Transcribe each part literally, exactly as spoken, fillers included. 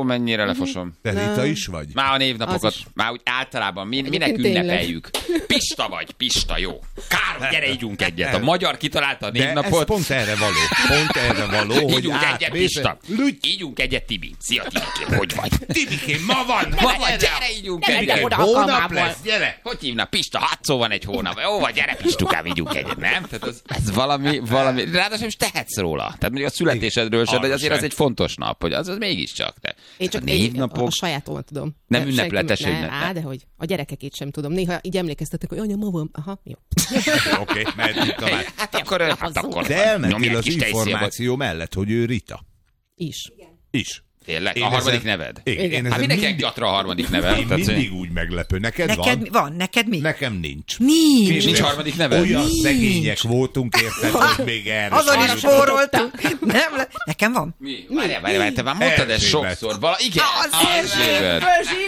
amennyire lefosom. Te Rita is vagy? Már a névnapokat, már úgy általában, min, minek ünnepeljük. Pista vagy, Pista, jó. Károly, gyere, ígyunk egyet. A magyar kitalálta a névnapot. De ez pont erre való. Pont erre való, hogy ígyunk egyet, Pista. Ígyunk egyet, Tibi. Szia, Tibikém, hogy vagy? Tibikém, ma van! Ma van, gyere, ígyunk egyet. Hónap lesz, gyere! Hogy hívna? Pista, hatszor van egy hónap. Jó, vagy gyere, Pistukám, ígyunk egyet, nem? Tehát az, ez valami, valami, ráadásul is tehetsz róla. Tehát mondjuk a születésedről sem, de azért az egy fontos nap, hogy az, az mégiscsak. De én csak a névnapok... a sajátomat tudom. Nem ünnepletes ünnep. Á, de hogy a gyerekekét sem tudom. Néha így emlékeztetek, hogy anya, ma van. Aha, jó. Oké, mehetünk tovább. Hát akkor, hát akkor... De elmentél az információ mellett, hogy ő Rita. Is. Is. Tényleg? A harmadik neved? Igen. Hát mindenkinek gyatra a harmadik neved. Én mindig úgy meglepő. Neked, neked van? van? Neked mi? Nekem nincs. Nincs. Nincs harmadik neved? Olyan nincs. Szegények voltunk, érted, hogy még erre. Azon is spóroltunk. Nem, le... Nekem van. Mi? Várjál, várjál, te már mondtad ezt sokszor. Vala... Igen, Erzsébet.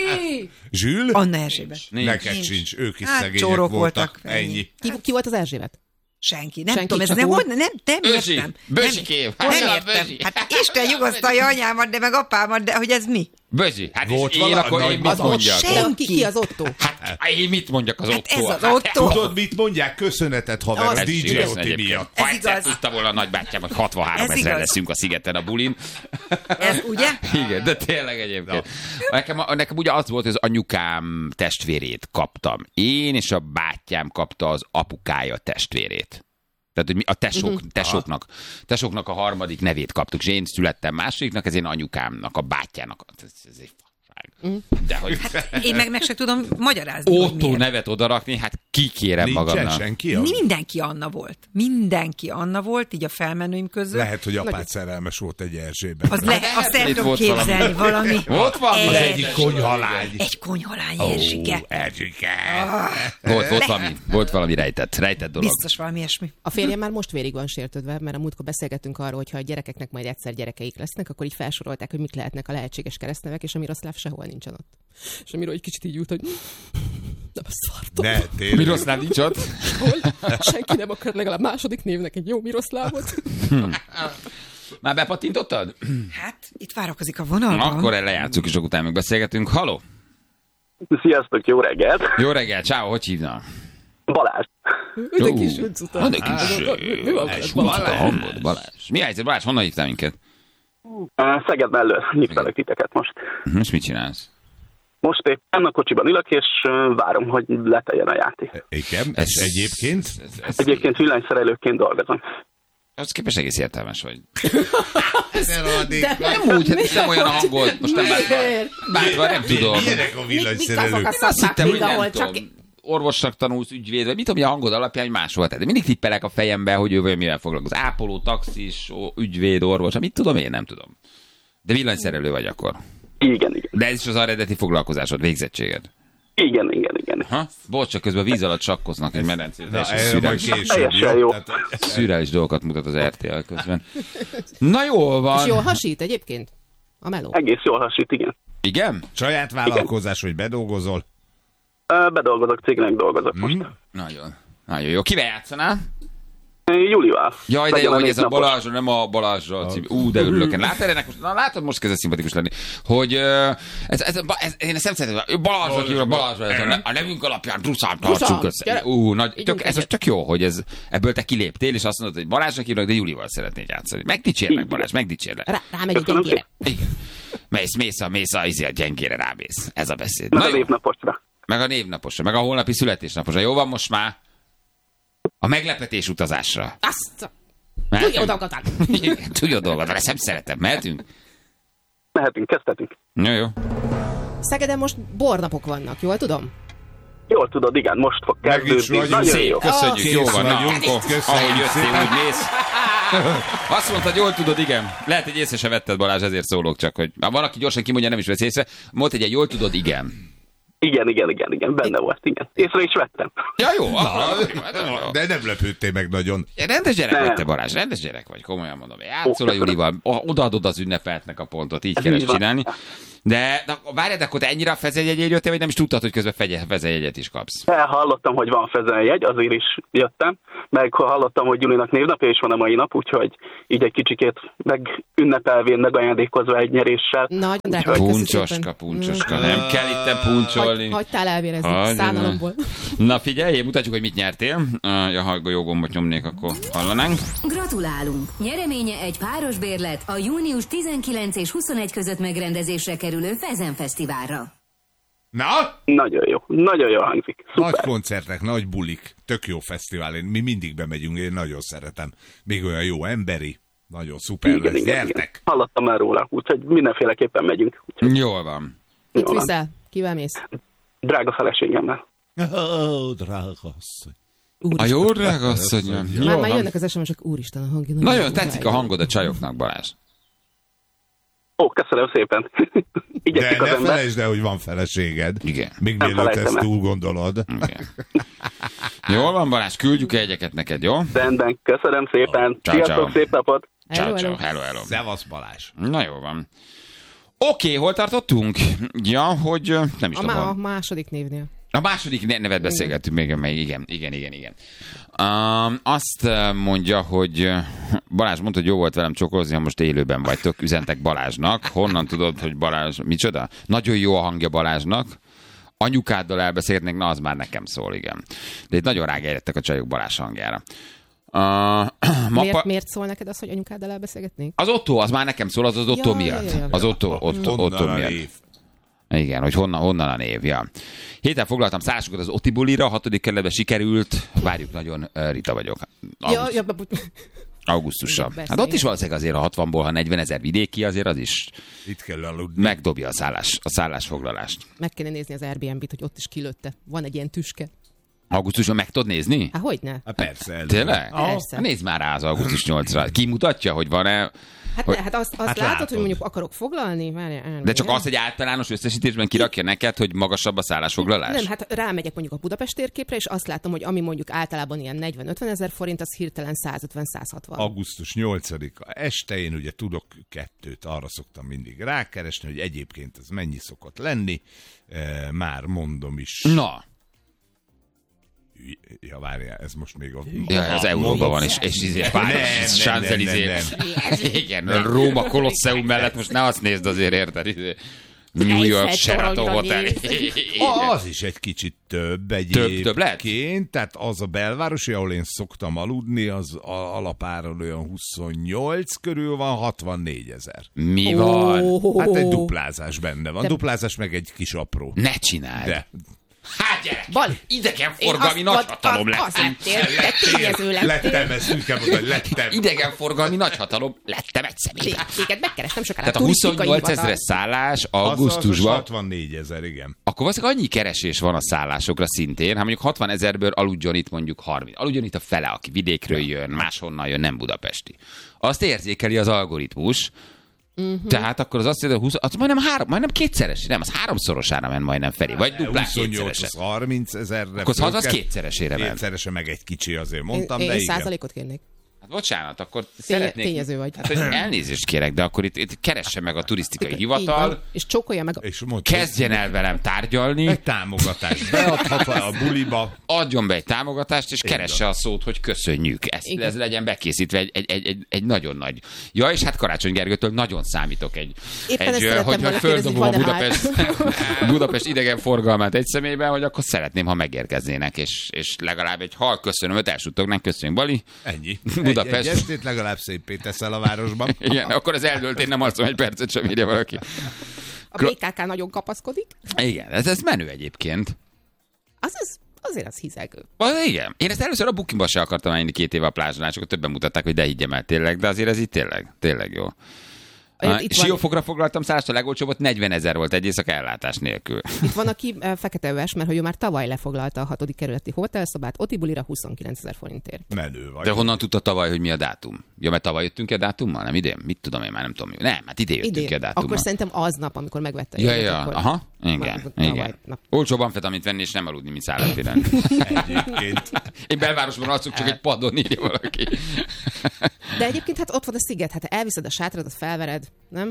Zsül? Anna Erzsébet. Neked nincs. sincs. Ők is hát, szegények voltak. voltak. Ennyi. Ki, ki volt az Erzsébet? Senki. Nem Senki, tudom, ez nem, hogy, nem, nem Bözsi. értem. Bözsikém. Nem, nem értem. Hát Isten nyugasztalja anyámat, de meg apámat, de hogy ez mi? Bözsi. Hát volt én akkor én mit mondjak? Senki. Ki az Otto? Hát én mit mondjak az Otto? Hát ez az Otto. Tudod, mit mondják? Köszönetet, haver, a dé dzsé Otti miatt. Ha egyszer tudta volna a nagybátyám, hogy hatvanhárom ezeren leszünk a szigeten a bulin. Ez ugye? Igen, de tényleg egyébként. Nekem, nekem ugye az volt, hogy az anyukám testvérét kaptam. Én és a bátyám kapta az apukája testvérét. Tehát, hogy mi a tesók, uh-huh. tesóknak, tesóknak a harmadik nevét kaptuk, és én születtem másodiknak, ez én anyukámnak, a bátyjának. Ez, ez egy fasság. Uh-huh. De hogy... Hát én meg, meg se tudom magyarázni. Otto nevet odarakni, hát kikérem magamnak. Nincsen senki? Az? Mindenki Anna volt. Mindenki Anna volt, így a felmenőim között. Lehet, hogy apád szerelmes volt egy Erzsébet. Az le, azt el tudom képzelni, valami. Ott van az egyik konyhalány. Egy konyhalány, Erzsike. Ó, Erzsike. Volt, volt, valami, volt valami rejtett, rejtett dolog. Biztos valami ilyesmi. A férjem már most vérig van sértődve, mert a múltkor beszélgettünk arról, hogy ha a gyerekeknek majd egyszer gyerekeik lesznek, akkor így felsorolták, hogy mik lehetnek a lehetséges keresztnevek, és a Miroszláv sehol nincsen ott. És a Miro egy kicsit így ült, hogy nem szartom. Ne, tényleg. Miroszláv nincs ott? Senki nem akar legalább második névnek egy jó Miroszlávot. Már bepatintottad? Hát, itt várakozik a vonalban. Akkor lejátszunk, és utána meg beszélgetünk. Halló? Sziasztok, jó reggelt! Jó reggelt, ciao, hogy hívnak? Balázs. De kis öncuta. De kis Balázs. hangod, Balázs. Mi helyzet, Balázs? Honnan hívtál minket? Szeged mellől hívtalak titeket most. És mit csinálsz? Most éppen a kocsiban ülök, és várom, hogy leteljen a játék. Igen, ez egyébként? Ez, ez egyébként villanyszerelőként dolgozom. Az képest egész értelmes vagy. De nem úgy, hát nem olyan hangod. Most nem bárva, nem tudom. Milyenek a villanyszerelők? Azt hittem, hogy nem tudom. Orvosnak tanulsz, ügyvéd, vagy mit tudom, hogy a hangod alapján, hogy más volt. De mindig tippelek a fejembe, hogy ő vagy mivel foglalkozik. Ápoló, taxis, ügyvéd, orvos, mit tudom, én nem tudom. De villanyszerelő vagy akkor. Igen, igen. De ez is az eredeti foglalkozásod, végzettséged. Igen, igen, igen. Ha? Bocs, csak közben víz alatt sakkoznak egy medencét. Teljesen jó. Szürreális dolgokat mutat az er té el közben. Na jól van. És jól hasít egyébként? A meló. Egész jól hasít, igen. Igen? Saját vállalkozás, hogy bedolgozol? Bedolgozok, cégnek dolgozok most. Hmm. Nagyon. Nagyon jó. Kivel játszanál? Julival. Jaj, de jó, hogy ez a Balázs, nem a Balázsra cím. Ú, de örülök. Látod ennek most, na látod, most kezd szimpatikus lenni, hogy ez, ez, ez, én ezt nem szeretem, Balázsra kívül, Balázsra, a nevünk alapján druszán tartsunk össze. Ú, nagy, tök, ez most tök jó, hogy ez, ebből te kiléptél, és azt mondod, hogy Balázsra kívül, de Julival szeretnéd játszani. Megdicsérlek, Balázs, megdicsérlek. Rá, rámegy egy gyengére. Igen. Mész, mész a, mész a, izé, a gyengére rámész. Ez a beszéd. Meg a névnaposra. Meg a névnaposra, meg a holnapi születésnaposra. Jó van most már? A meglepetés utazásra. Azt! Tudj jó dolgot van! Tudj jó dolgot van, ezt nem szeretem. Mehetünk? Mehetünk, kezdhetünk. Jó, jó. Szegeden most bornapok vannak, jól tudom? Jól tudod, igen, most fog kezdődni. Nagyon szép, jó. köszönjük, jó van. Na, vagyunk, akkor, ahogy jöttél, úgy mész. Azt mondtad, jól tudod, igen. Lehet, hogy észre se vetted, Balázs, ezért szólok csak, hogy van, aki gyorsan kimondja, nem is vesz észre. Mondta, hogy jól tudod, igen. Igen, igen, igen, igen, benne volt, igen. Észre is vettem. Ja, jó. De nem lepődtél meg nagyon. Rendes gyerek vagy te, Balázs, rendes gyerek vagy, komolyan mondom. Játszol a Julival, odaadod az ünnepeltnek a pontot, így kell ezt csinálni. De, de várjál, de akkor te ennyire a Fezenjegyért jöttél, vagy nem is tudtad, hogy közben fegye- Fezenjegyet is kapsz? Hallottam, hogy van Fezenjegy, azért is jöttem, meg hallottam, hogy Julinak névnapja is van a mai nap, úgyhogy így egy kicsikét meg ünnepelvén, meg ajándékozva egy nyeréssel. Nagyon drága. Puncsoska, puncsoska, nem kell itten puncsolni. Hagy, hagytál elvérezni Hagy, szánalomból. Na figyelj, mutatjuk, hogy mit nyertél. Ja, ha jó gombot nyomnék, akkor hallanánk. Gratulálunk! Nyereménye egy páros bérlet a június tizenkilenc és huszonegy között megrendezésre kerülő Fezen Fesztiválra. Na? Nagyon jó, nagyon jó hangzik. Szuper. Nagy koncertek, nagy bulik, tök jó fesztivál. Én, mi mindig bemegyünk, én nagyon szeretem. Még olyan jó emberi, nagyon szuper Igen, lesz. igen, Gyertek! igen. Hallottam már róla, úgyhogy mindenféleképpen megyünk. Úgyhogy Jól van. Mit Jól van. viszel? Kivel mész? Drága feleségemmel. Ó, drága asszony. A jó drága asszonyom. Már, Jól már van. jönnek az es em esek, úristen a hangja. Nagyon tetszik a hangod a csajoknak, Balázs. Ó, köszönöm szépen. De Igyekszik az ne ember. felejtsd el, hogy van feleséged. Igen. Még Nem mielőtt felejtem ezt el. túl gondolod. Igen. Jól van, Balázs, küldjük egyeket neked, jó? Rendben, köszönöm szépen. Ciao, Sziasztok, ciao. szép napot. Ciao, ciao, hello, hello. Szevasz Balázs. Na jó van. Oké, hol tartottunk? Ja, hogy ö, nem is A, tudom. má- a hol. második névnél. A második ne- nevet beszélgettünk még, még igen, igen, igen, igen. Um, azt uh, mondja, hogy uh, Balázs mondta, hogy jó volt velem csokolozni, ha most élőben vagytok, üzentek Balázsnak. Honnan tudod, hogy Balázs, micsoda? Nagyon jó a hangja Balázsnak. Anyukáddal elbeszélhetnék, na az már nekem szól, igen. De itt nagyon rágejlettek a csajok Balázs hangjára. Uh, Miért, mappa... miért szól neked az, hogy anyukáddal elbeszélgetnénk? Az Otto, az már nekem szól, az az Otto Ja, miatt. ja, ja, ja. Az Otto, Otto, Honnan Otto a miatt. név? Igen, hogy honnan, honnan a név, ja. Héten foglaltam szállásokat az Oti bulira, a hatodik kerületbe sikerült, várjuk nagyon, Rita vagyok. Ja, Auguszt, ja, be- augusztusra. persze, Hát ott igen. is valószínűleg azért a hatvanból, ha negyvenezer vidéki, azért az is Itt kell aludni. megdobja a, szállás, a szállásfoglalást. meg kéne nézni az Airbnb-t, hogy ott is kilőtte. Van egy ilyen tüske. Augusztusra meg tudod nézni? Hát hogyne? Hát persze. elő. Tényleg? Persze. Hát nézd már rá az augusztus nyolcadikra. Ki mutatja, hogy van-e... Hát, hogy- ne, hát azt, azt Hát látod, látod. hogy mondjuk akarok foglalni? Várjál, De csak az, hogy általános összesítésben kirakja neked, hogy magasabb a szállásfoglalás? Nem, hát rámegyek mondjuk a Budapest térképre, és azt látom, hogy ami mondjuk általában ilyen negyven-ötven ezer forint, az hirtelen százötven-százhatvan. augusztus nyolcadika este én ugye tudok kettőt, arra szoktam mindig rákeresni, hogy egyébként ez mennyi szokott lenni. E, már mondom is. Na, Ja, várjál, ez most még a... ja, az euróban van, és, és izé, Párizs, Nem, nem, Champs-Élysées. nem, nem, Igen, a Róma Kolosseum mellett most ne azt nézd azért, érted? izé. New York Eiffel Sheraton toronyra Hotel. néz. Igen. Az is egy kicsit több egyébként. több lehet? Tehát az a belvárosi, ahol én szoktam aludni, az a- alapáron olyan huszonnyolc körül van, hatvannégy ezer. Mi van? Ó, Hát egy duplázás benne van. De- Duplázás meg egy kis apró. Ne csináld. De Hát gyerek, Bali. idegenforgalmi Én azt nagyhatalom mondtam, az lettem. lettél, te tényező lettél. lettem, ezt úgy kell mondani, lettem. Idegenforgalmi nagyhatalom lettem egy személyben. Téged megkerestem sokára. Tehát a huszonnyolc ezeres szállás Az, az augusztusban, hatvannégy ezer, igen. akkor valószínűleg annyi keresés van a szállásokra szintén, ha mondjuk hatvan ezerből aludjon itt mondjuk harminc. Aludjon itt a fele, aki vidékről jön, máshonnan jön, nem budapesti. Azt érzékeli az algoritmus, uh-huh. Tehát akkor az azt jelenti, hogy húsz, az majdnem, három, majdnem kétszeres, nem, az háromszorosára ment majdnem felé, vagy duplán huszonnyolc kétszerese. az harminc ezerre. Akkor az az kétszeresére ment. Kétszerese meg egy kicsi, azért Én, mondtam, én de igen. százalékot kérnék. Hát bocsánat, akkor Tény- szeretnék... tényező vagy. Hát, hogy elnézést kérek, de akkor itt, itt keresse meg a turisztikai Így hivatal, van. És csókolja meg a... És mondta, kezdjen el velem tárgyalni, egy támogatást beadhat a buliba. adjon be egy támogatást, és Igen. keresse a szót, hogy köszönjük. Ez, Igen. ez legyen bekészítve egy, egy, egy, egy, egy nagyon nagy... Ja, és hát Karácsony Gergőtől nagyon számítok egy... Éppen egy ezt ö, szerettem hogy, hogy volna kérdezni, földobom a van-e Budapest, Budapest idegenforgalmát egy személyben, hogy akkor szeretném, ha megérkeznének, és, és legalább egy hal köszönömet elsuttognak. Köszönjük, Bali. Ennyi. Budapest. Egy, egy estét legalább szépé teszel a városban. Igen, akkor az eldőlt, én nem alszom egy percet sem, írja valaki. A bé ká ká nagyon kapaszkodik. Igen, ez, ez menő egyébként. Az, az, azért az hizegő. Az, igen. Én ezt először a Bookingba se akartam elmenni két éve a plázsnál, csak többen mutatták, hogy de higgyem el tényleg, de azért ez itt tényleg, tényleg jó. Itt, itt, van, Siófokra foglaltam szállást, a legolcsóbb volt negyvenezer volt egy éjszaka ellátás nélkül. itt van, aki uh, feketeöves, mert hogy ő már tavaly lefoglalta a hatodik kerületi hotelszobát, Oti bulira huszonkilencezer forintért. Menő vagy. De honnan tudta tavaly, hogy mi a dátum? Ja, mert tavaly jöttünk a dátummal, nem idén? Mit tudom én már, nem tudom. Mi. Nem, hát idén jöttünk ki a dátummal. Akkor szerintem aznap, amikor megvette. Ja, jegyet, ja, akkor... aha, igen, Már tavaly igen. nap. Olcsóbb amfetamint venni és nem aludni, mint szállásbéren. Egyébként. Én belvárosban alszok, csak egy padon, írja valaki. De egyébként hát ott van a sziget, hát elviszed a sátradat, felvered, nem?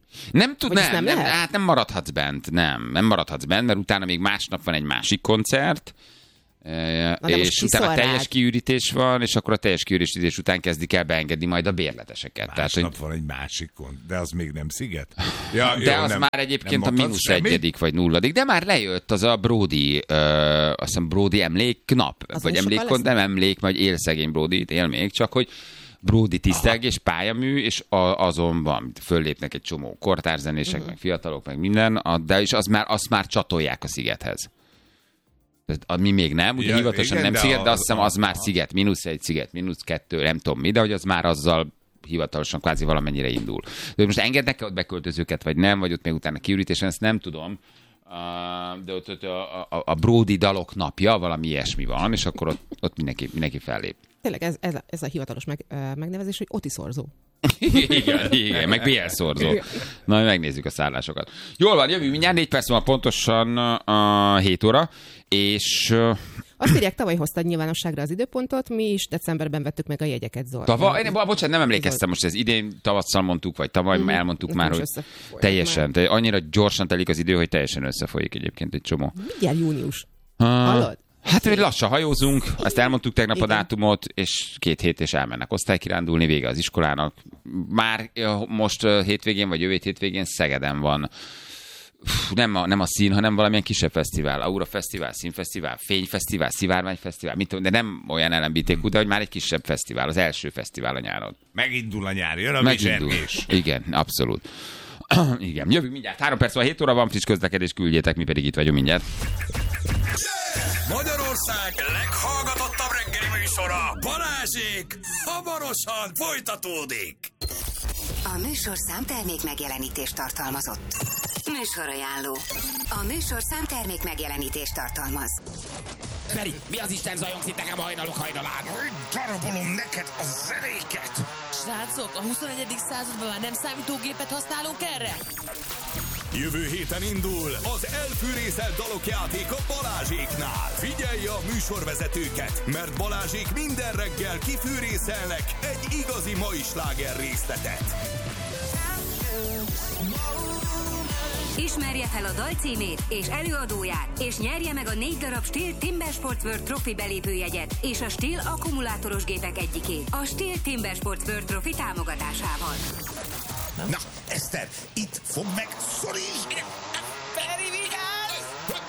Nem tud, nem, nem, nem, lehet? hát nem maradhatsz bent, nem, nem maradhatsz bent, mert utána még másnap van egy másik koncert, Na, és utána teljes kiürítés van, és akkor a teljes kiürítés után kezdik el beengedni majd a bérleteseket. Másnap Tehát, van egy másikon, de az még nem sziget. Ja, de jó, az nem, már egyébként a mínusz semmi? egyedik, vagy nulladik, de már lejött az a Brody, uh, azt hiszem Brody emléknap, Azon vagy sokan emlékkon, nem emlék, vagy élszegény Brody, él még, csak hogy Brody tisztelgés, pályamű, és a, azon van, föllépnek egy csomó kortárszenések, uh-huh. meg fiatalok, meg minden, a, de és az már, azt már csatolják a szigethez. Tehát, mi még nem, ugye ja, hivatalosan igen, nem de sziget, de azt hiszem az már sziget, mínusz egy sziget, mínusz kettő, nem tudom mi, de hogy az már azzal hivatalosan kvázi valamennyire indul. De most engednek-e ott beköltözőket, vagy nem, vagy ott még utána kiürítésen, ezt nem tudom. Uh, de ott, ott a, a, a Brody dalok napja, valami ilyesmi van, és akkor ott, ott mindenki, mindenki fellép. Tényleg ez, ez, a, ez a hivatalos meg, uh, megnevezés, hogy Oti szorzó. igen, igen, meg bé el szorzó. Na, megnézzük a szállásokat. Jól van, jövünk mindjárt, négy perc van pontosan a uh, hét óra, és... Uh, Azt írják, tavaly hoztad nyilvánosságra az időpontot, mi is decemberben vettük meg a jegyeket, Zol. Tavaly? Én, bocsánat, nem emlékeztem, most ez idén tavasszal mondtuk, vagy tavaly mm-hmm. elmondtuk már, hogy teljesen, már. Annyira gyorsan telik az idő, hogy teljesen összefolyik egyébként egy csomó. Mindjárt június. Uh, Hallod? Hát, hogy lassan hajózunk, ezt elmondtuk tegnap igen. a dátumot, és két hét és elmennek osztálykirándulni, vége az iskolának. Már most hétvégén, vagy jövő hétvégén Szegeden van. Nem a, nem a szín, hanem valamilyen kisebb fesztivál. Aura Fesztivál, Színfesztivál, Fényfesztivál, Szivárványfesztivál, mit tudom, de nem olyan el em bé té kú, de hogy már egy kisebb fesztivál, az első fesztivál a nyáron. Megindul a nyár, jön a Megindul. Igen, abszolút. Igen, jövünk mindjárt. Három perc van, hét óra van, friss közlekedés, küldjétek, mi pedig itt vagyunk mindjárt. Magyarország leghallgatottabb reggeli műsora, Balázsék, hamarosan folytatódik. A műsorszám termék megjelenítést tartalmazott. Műsorajánló. A műsorszám termék megjelenítést tartalmaz. Feri, mi az Isten zajongsz itt nekem hajnalok hajnalán? Darabolom neked a zenéket. Srácok, a huszonegyedik században már nem számítógépet használunk erre? Jövő héten indul az elfűrészelt dalok játék a Balázséknál. Figyelj a műsorvezetőket, mert Balázsék minden reggel kifűrészelnek egy igazi mai sláger részletet. Ismerje fel a dal címét és előadóját, és nyerje meg a négy darab Stihl Timber Sports World Trophy belépőjegyet és a Stihl akkumulátoros gépek egyikét a Stihl Timber Sports World Trophy támogatásával. Na, Eszter, itt fog meg, szoríts! Feri, vigyázz!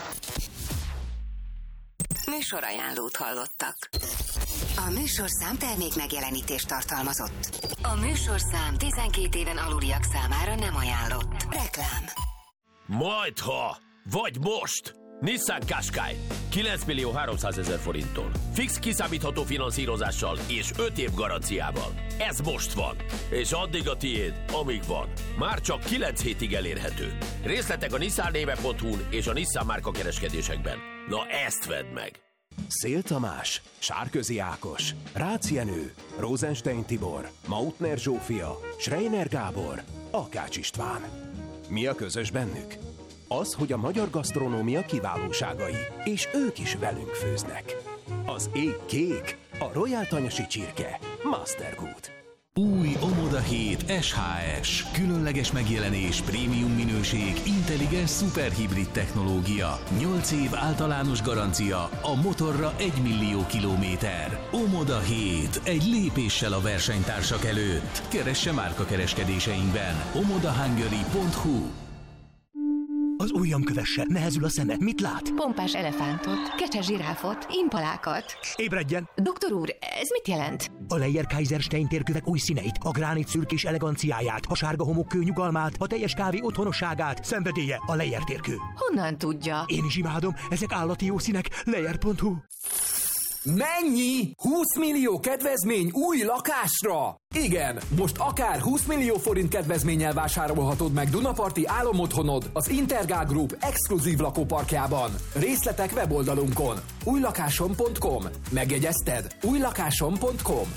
Műsorajánlót hallottak. A műsorszám termék megjelenítést tartalmazott. A műsorszám tizenkét éven aluliak számára nem ajánlott. Reklám. Majdha, vagy most! Nissan Qashqai kilenc millió háromszázezer forinttól. Fix kiszámítható finanszírozással és öt év garanciával. Ez most van. És addig a tiéd, amíg van. Már csak kilenc hétig elérhető. Részletek a nissan néve pont hu-n és a Nissan márka kereskedésekben. Na ezt vedd meg! Szél Tamás, Sárközi Ákos, Rácz Jenő, Rosenstein Tibor, Mautner Zsófia, Schreiner Gábor, Akács István. Mi a közös bennük? Az, hogy a magyar gasztronómia kiválóságai, és ők is velünk főznek. Az ég kék, a Royal Tanyasi csirke, Mastergood. Új Omoda hét es há es. Különleges megjelenés, prémium minőség, intelligens szuperhibrid technológia. nyolc év általános garancia, a motorra egy millió kilométer. Omoda hét. Egy lépéssel a versenytársak előtt. Keresse márka kereskedéseinkben. omoda hungary pont hu. Az ujjam kövesse, nehezül a szeme. Mit lát? Pompás elefántot, kecses zsiráfot, impalákat. Ébredjen! Doktor úr, ez mit jelent? A Leyer Kaiserstein térkövek új színeit, a gránit szürkés eleganciáját, a sárga homokkő nyugalmát, a teljes kávé otthonosságát, szenvedélye a Leyer térkő. Honnan tudja? Én is imádom, ezek állati jó színek. Leyer pont hu. Mennyi? húsz millió kedvezmény új lakásra? Igen, most akár húsz millió forint kedvezménnyel vásárolhatod meg Dunaparti álomotthonod az Intergál Group exkluzív lakóparkjában. Részletek weboldalunkon. újlakásom pont com. Megjegyezted? újlakásom pont com.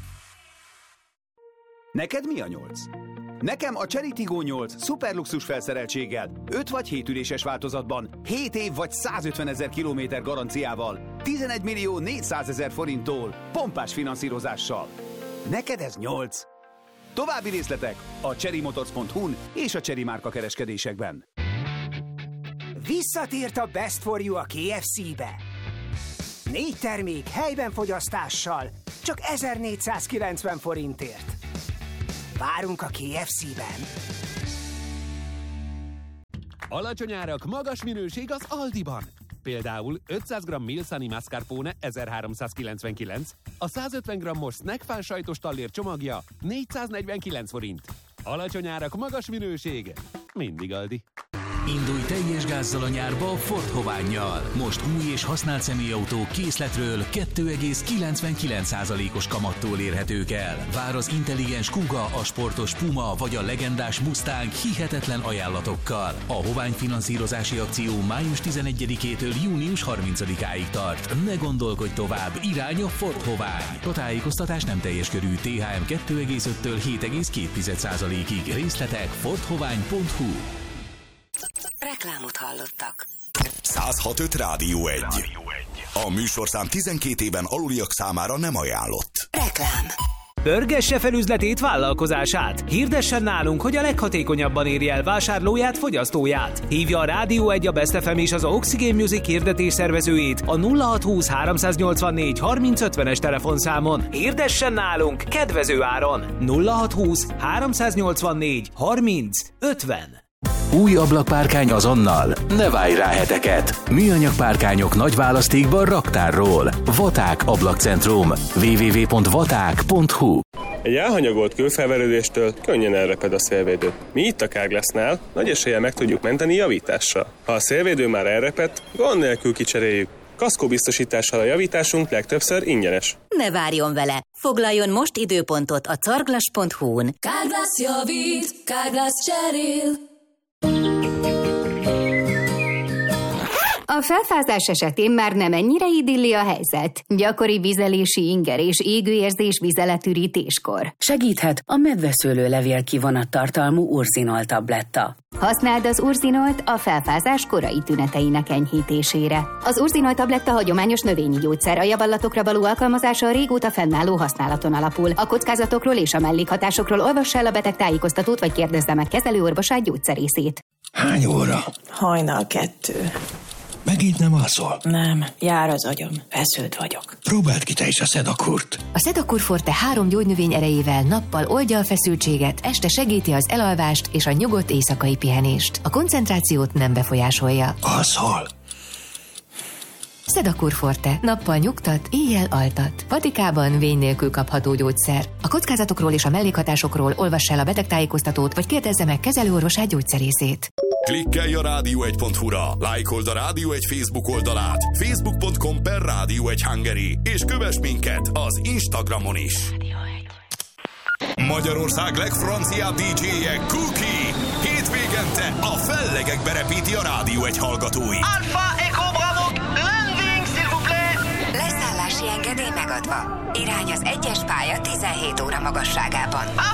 Neked mi a nyolc? Nekem a Cherry Tiggo nyolc szuperluxus felszereltséggel, öt vagy hét üléses változatban, hét év vagy százötvenezer kilométer garanciával, tizenegy millió négyszázezer forinttól, pompás finanszírozással. Neked ez nyolc. További részletek a cherry motors pont hu-n és a Chery márka kereskedésekben. Visszatért a Best for You a ké ef cé-be. Négy termék helyben fogyasztással, csak ezernégyszázkilencven forintért. Várunk a ké ef cé-ben. Alacsony árak, magas minőség az Aldiban. Például ötszáz gramm Milsani mascarpone ezerháromszázkilencvenkilenc, a százötven grammos snackfán sajtos tallér csomagja négyszáznegyvenkilenc forint. Alacsony árak, magas minőség. Mindig Aldi. Indulj teljes gázzal a nyárba Ford Hovánnyal. Most új és használt személyautók készletről két egész kilencvenkilenc százalékos kamattól érhetők el. Vár az intelligens Kuga, a sportos Puma vagy a legendás Mustang hihetetlen ajánlatokkal. A Hovány finanszírozási akció május tizenegyedikétől június harmincadikáig tart. Ne gondolkodj tovább, irány a Ford Hovány. A tájékoztatás nem teljes körű. té há em két egész öttől hét egész két százalékig. Részletek ford hovány pont hu. Reklámot hallottak. száz hat öt Rádió egy. A műsorszám tizenkét éven aluliak számára nem ajánlott. Reklám. Pörgesse fel üzletét, vállalkozását. Hirdessen nálunk, hogy a leghatékonyabban érje el vásárlóját, fogyasztóját. Hívja a Rádió egy, a Best ef em és az Oxygen Music hirdetés szervezőjét a nulla hat húsz háromszáznyolcvannégy harminc ötvenes telefonszámon. Hirdessen nálunk kedvező áron. nulla hat húsz háromszáznyolcvannégy harminc ötven. Új ablakpárkány azonnal, ne várj rá heteket! Műanyag párkányok nagy választékban raktárról. Vaták Ablakcentrum. double-u double-u double-u pont vaták pont hu. Egy elhanyagolt kőfelverődéstől könnyen elreped a szélvédő. Mi itt a Carglassnál nagy eséllyel meg tudjuk menteni javítással. Ha a szélvédő már elrepedt, gond nélkül kicseréljük. Kaszkóbiztosítással a javításunk legtöbbször ingyenes. Ne várjon vele! Foglaljon most időpontot a carglass pont hu-n. Carglass javít, Carglass cserél. A felfázás esetén már nem ennyire idilli a helyzet. Gyakori vizelési inger és égőérzés vizeletürítéskor. Segíthet a medveszőlő levél kivonat tartalmú urzinol tabletta. Használd az urzinolt a felfázás korai tüneteinek enyhítésére. Az urzinol tabletta hagyományos növényi gyógyszer, a javallatokra való alkalmazása a régóta fennálló használaton alapul. A kockázatokról és a mellékhatásokról olvass el a beteg tájékoztatót, vagy kérdezze meg kezelőorvosát, gyógyszerészét. Hány óra? Hajnal kettő. Megint nem alszol? Nem, jár az agyam, feszült vagyok. Próbáld ki te is a Sedakurt. A Sedakur Forte három gyógynövény erejével nappal oldja a feszültséget, este segíti az elalvást és a nyugodt éjszakai pihenést. A koncentrációt nem befolyásolja. Alszol? Sedakur Forte. Nappal nyugtat, éjjel altat. Patikában vény nélkül kapható gyógyszer. A kockázatokról és a mellékhatásokról olvass el a betegtájékoztatót, vagy kérdezze meg kezelőorvosát, gyógyszerészét. Klikkelj a rádió egy pont hu-ra, lájkold a Rádió egy Facebook oldalát, facebook pont com per Rádió egy Hungary, és kövess minket az Instagramon is. Magyarország legfranciább dé dzséje Cookie hétvégente a fellegekbe repíti a Rádió egy hallgatói. Alpha Echo Bravo, landing s'il vous plaît! Leszállási engedély megadva. Irány az egyes pálya tizenhét óra magasságában.